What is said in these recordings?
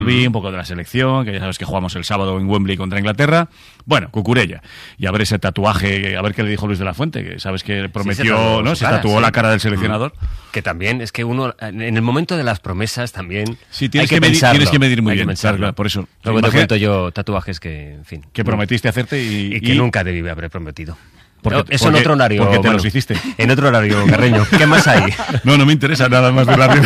un poco de la selección, que ya sabes que jugamos el sábado en Wembley contra Inglaterra. Bueno, cucurella. Y a ver ese tatuaje, a ver qué le dijo Luis de la Fuente, que sabes que prometió, ¿no? Se tatuó la cara del seleccionador. Que también, es que uno, en el momento de las promesas también tienes que medir muy bien. Claro, por eso. Luego te cuento yo tatuajes que, en fin. Que prometiste hacerte y que nunca debí haber prometido. Eso en otro horario. Porque te los hiciste. En otro horario, Carreño. ¿Qué más hay? No me interesa nada más de horario.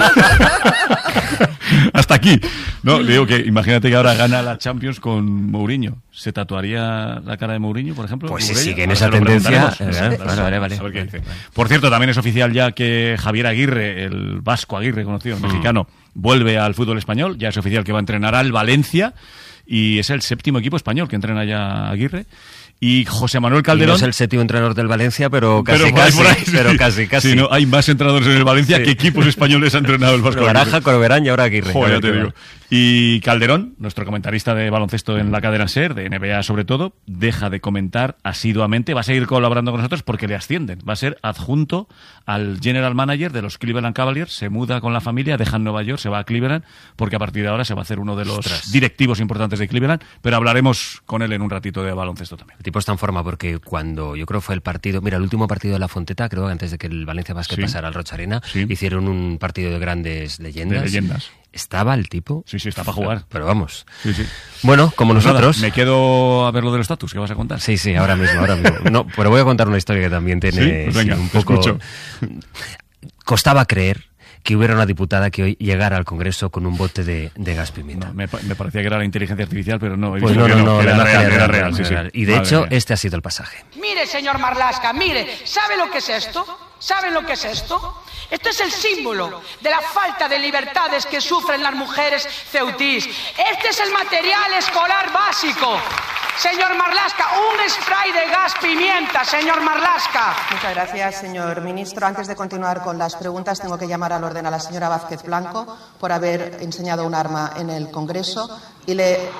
Hasta aquí. No, le digo que imagínate que ahora gana la Champions con Mourinho. ¿Se tatuaría la cara de Mourinho, por ejemplo? Pues si sigue en esa tendencia. Vale. Por cierto, también es oficial ya que Javier Aguirre, el vasco Aguirre conocido, mexicano, vuelve al fútbol español. Ya es oficial que va a entrenar al Valencia y es el 7º equipo español que entrena ya Aguirre. Y José Manuel Calderón... Y no es el 7º entrenador del Valencia, pero casi. Sí, no, hay más entrenadores en el Valencia que equipos españoles han entrenado el Vasco. Baraja, Corberán y ahora Aguirre. Joder, ya te digo. Y Calderón, nuestro comentarista de baloncesto en la cadena SER, de NBA sobre todo, deja de comentar asiduamente, va a seguir colaborando con nosotros porque le ascienden. Va a ser adjunto al general manager de los Cleveland Cavaliers, se muda con la familia, deja en Nueva York, se va a Cleveland, porque a partir de ahora se va a hacer uno de los directivos importantes de Cleveland, pero hablaremos con él en un ratito de baloncesto también. El tipo está en forma porque cuando yo creo fue el último partido de la Fonteta, creo, antes de que el Valencia Basket pasara al Rocha Arena, hicieron un partido de grandes leyendas. ¿Estaba el tipo? Sí, está para jugar. Pero vamos. Sí. Bueno, como pues nosotros... Nada, me quedo a ver lo de los estatus, ¿qué vas a contar? Sí, ahora mismo. No, pero voy a contar una historia que también tiene... Pues venga, un poco... escucho. Costaba creer que hubiera una diputada que hoy llegara al Congreso con un bote de gas pimienta. No, me parecía que era la inteligencia artificial, pero no. Pues no, era real. Sí. Y de Madre hecho, mía. este ha sido el pasaje. Mire, señor Marlaska, ¿sabe lo que es esto? ¿Saben lo que es esto? Esto es el símbolo de la falta de libertades que sufren las mujeres ceutís. Este es el material escolar básico. Señor Marlaska, un spray de gas pimienta, señor Marlaska. Muchas gracias, señor ministro. Antes de continuar con las preguntas, tengo que llamar al orden a la señora Vázquez Blanco por haber enseñado un arma en el Congreso y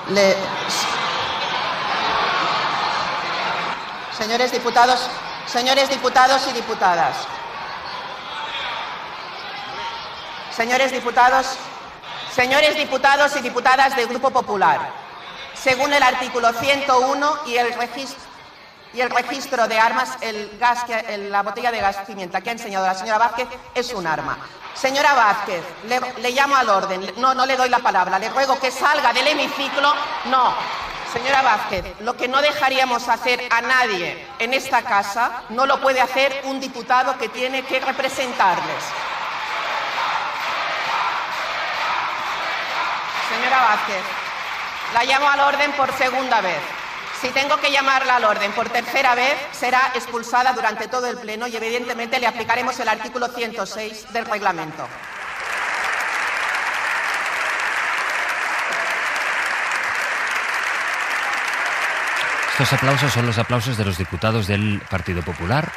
Señores diputados y diputadas. Señores diputados y diputadas del Grupo Popular. Según el artículo 101 y el registro de armas, la botella de gas pimienta que ha enseñado la señora Vázquez es un arma. Señora Vázquez, le llamo al orden. No le doy la palabra. Le ruego que salga del hemiciclo. No. Señora Vázquez, lo que no dejaríamos hacer a nadie en esta casa, no lo puede hacer un diputado que tiene que representarles. Señora Vázquez, la llamo al orden por segunda vez. Si tengo que llamarla al orden por tercera vez, será expulsada durante todo el pleno y evidentemente le aplicaremos el artículo 106 del reglamento. Estos aplausos son los aplausos de los diputados del Partido Popular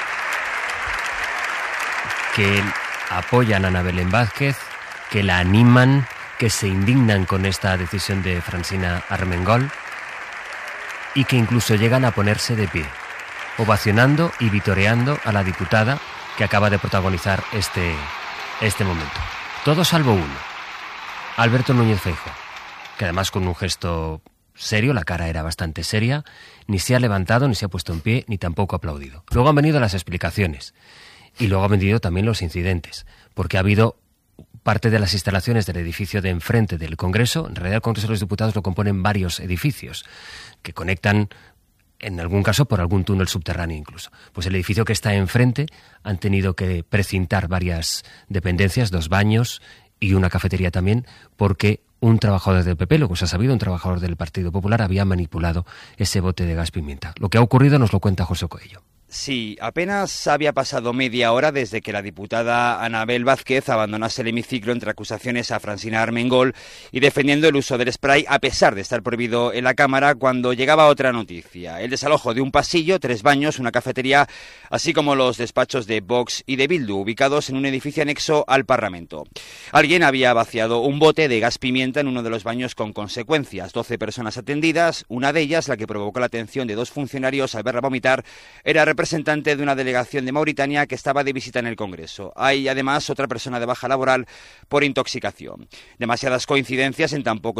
que apoyan a Ana Belén Vázquez, que la animan, que se indignan con esta decisión de Francina Armengol y que incluso llegan a ponerse de pie, ovacionando y vitoreando a la diputada que acaba de protagonizar este momento. Todo salvo uno, Alberto Núñez Feijóo, que además con un gesto serio, la cara era bastante seria, ni se ha levantado, ni se ha puesto en pie, ni tampoco ha aplaudido. Luego han venido las explicaciones y luego han venido también los incidentes, porque ha habido parte de las instalaciones del edificio de enfrente del Congreso. En realidad el Congreso de los Diputados lo componen varios edificios que conectan, en algún caso, por algún túnel subterráneo incluso. Pues el edificio que está enfrente han tenido que precintar varias dependencias, 2 baños y una cafetería también, porque un trabajador del PP, lo que se ha sabido, un trabajador del Partido Popular, había manipulado ese bote de gas pimienta. Lo que ha ocurrido nos lo cuenta José Coello. Sí, apenas había pasado media hora desde que la diputada Anabel Vázquez abandonase el hemiciclo entre acusaciones a Francina Armengol y defendiendo el uso del spray a pesar de estar prohibido en la Cámara, cuando llegaba otra noticia: el desalojo de un pasillo, 3 baños, una cafetería, así como los despachos de Vox y de Bildu, ubicados en un edificio anexo al Parlamento. Alguien había vaciado un bote de gas pimienta en uno de los baños con consecuencias. 12 personas atendidas, una de ellas, la que provocó la atención de 2 funcionarios al verla vomitar, era representada representante de una delegación de Mauritania que estaba de visita en el Congreso. Hay además otra persona de baja laboral por intoxicación. Demasiadas coincidencias en tan poco